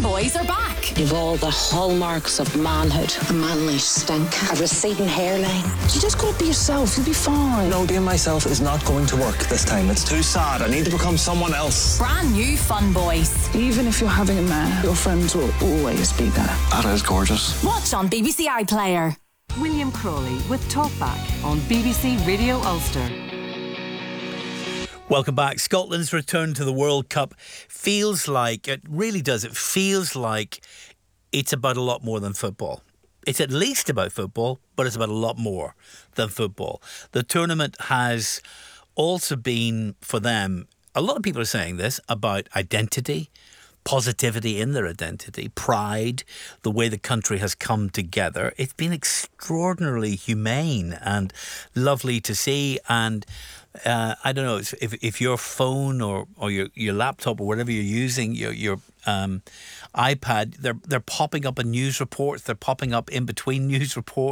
Fun Boys are back. You've all the hallmarks of manhood. A manly stink. A receding hairline. You just gotta be yourself. You'll be fine. No, being myself is not going to work this time. It's too sad. I need to become someone else. Brand new Fun Boys. Even if you're having a mare, your friends will always be there. That is gorgeous. Watch on BBC iPlayer. William Crawley with Talkback on BBC Radio Ulster. Welcome back. Scotland's return to the World Cup feels like, it really does, it feels like it's about a lot more than football. It's at least about football, but it's about a lot more than football. The tournament has also been, for them, a lot of people are saying this, about identity, positivity in their identity, pride, the way the country has come together. It's been extraordinarily humane and lovely to see. And I don't know, if your phone or your laptop or whatever you're using, your iPad, they're popping up in news reports, they're popping up in between news reports.